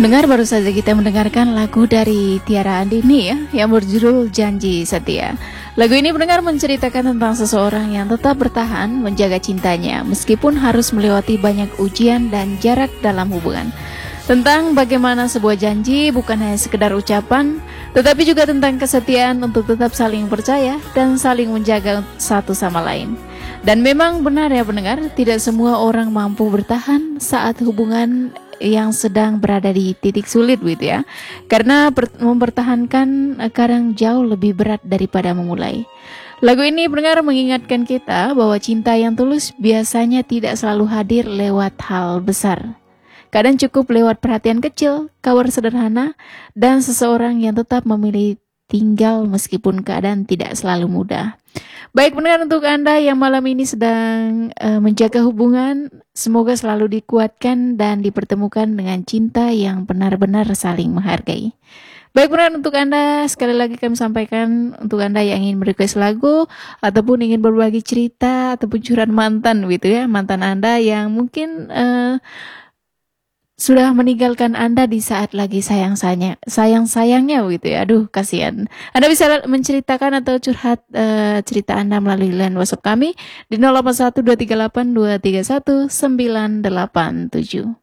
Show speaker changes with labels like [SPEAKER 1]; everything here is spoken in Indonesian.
[SPEAKER 1] Pendengar, baru saja kita mendengarkan lagu dari Tiara Andini yang berjudul Janji Setia. Lagu ini pendengar menceritakan tentang seseorang yang tetap bertahan menjaga cintanya meskipun harus melewati banyak ujian dan jarak dalam hubungan. Tentang bagaimana sebuah janji bukan hanya sekedar ucapan, tetapi juga tentang kesetiaan untuk tetap saling percaya dan saling menjaga satu sama lain. Dan memang benar ya pendengar, tidak semua orang mampu bertahan saat hubungan yang sedang berada di titik sulit gitu ya. Karena mempertahankan kadang jauh lebih berat daripada memulai. Lagu ini pendengar mengingatkan kita bahwa cinta yang tulus biasanya tidak selalu hadir lewat hal besar. Kadang cukup lewat perhatian kecil, kabar sederhana, dan seseorang yang tetap memilih tinggal meskipun keadaan tidak selalu mudah. Baik pendengar, untuk Anda yang malam ini sedang menjaga hubungan, semoga selalu dikuatkan dan dipertemukan dengan cinta yang benar-benar saling menghargai. Baik pendengar, untuk Anda sekali lagi kami sampaikan, untuk Anda yang ingin merequest lagu ataupun ingin berbagi cerita ataupun curhat mantan gitu ya, mantan Anda yang mungkin sudah meninggalkan Anda di saat lagi sayang-sayangnya begitu ya. Aduh, kasihan. Anda bisa menceritakan atau curhat cerita Anda melalui line WhatsApp kami di 081238231987.